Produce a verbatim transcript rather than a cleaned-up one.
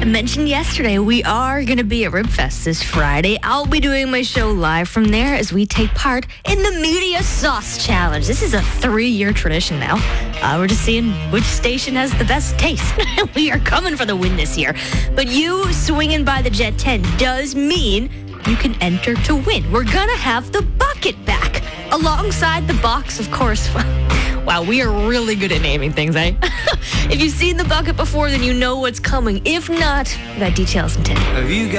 mentioned yesterday, we are going to be at Ribfest this Friday. I'll be doing my show live from there as we take part in the Media Sauce Challenge. This is a three-year tradition now. Uh, we're just seeing which station has the best taste. We are coming for the win this year. But you swinging by the Jet ten does mean you can enter to win. We're going to have the bucket back alongside the box, of course. Wow, we are really good at naming things, eh? If you've seen the bucket before, then you know what's coming. If not, we got details in ten. Have you got